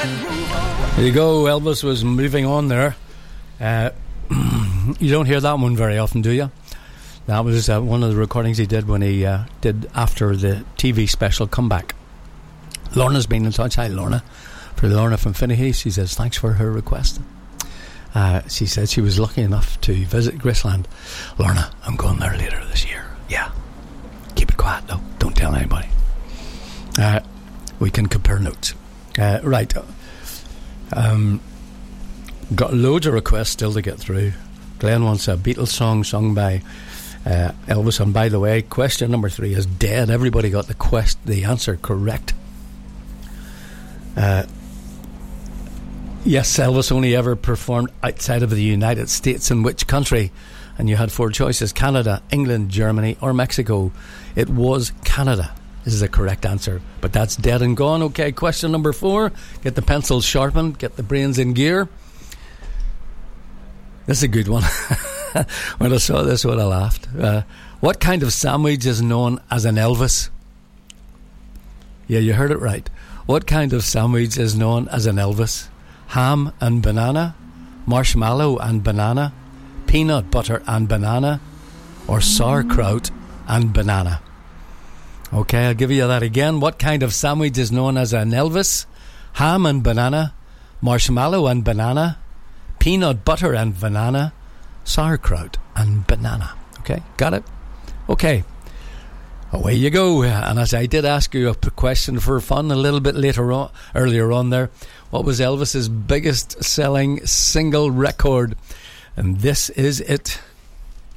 There you go, Elvis was moving on there. You don't hear that one very often, do you? That was one of the recordings he did when he did after the TV special Comeback. Lorna's been in touch. Hi, Lorna. For Lorna from Finnehy, she says thanks for her request. She said she was lucky enough to visit Graceland. Lorna, I'm going there later this year. Yeah. Keep it quiet, though. Don't tell anybody. We can compare notes. Right. Got loads of requests still to get through. Glenn wants a Beatles song sung by Elvis. And by the way, question number 3 is dead. Everybody got the answer correct. Yes, Elvis only ever performed outside of the United States. In which country? And you had 4 choices: Canada, England, Germany or Mexico. It was Canada. This is the correct answer, but that's dead and gone. Okay, question number 4. Get the pencils sharpened, get the brains in gear. This is a good one. When I saw this one, I laughed. What kind of sandwich is known as an Elvis? Yeah, you heard it right. What kind of sandwich is known as an Elvis? Ham and banana, marshmallow and banana, peanut butter and banana, or sauerkraut and banana? Okay, I'll give you that again. What kind of sandwich is known as an Elvis? Ham and banana, marshmallow and banana, peanut butter and banana, sauerkraut and banana. Okay, got it? Okay, away you go. And as I did ask you a question for fun a little bit earlier on there, what was Elvis's biggest selling single record? And this is it.